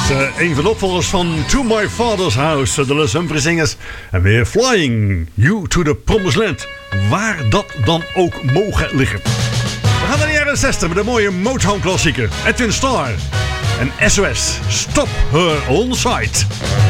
Een van de opvolgers van To My Father's House, de Les Humphrey Zingers. En weer Flying You to the Promised Land. Waar dat dan ook mogen liggen. We gaan naar de jaren 60 met een mooie Motown klassieker. Edwin Starr en SOS. Stop Her On Sight.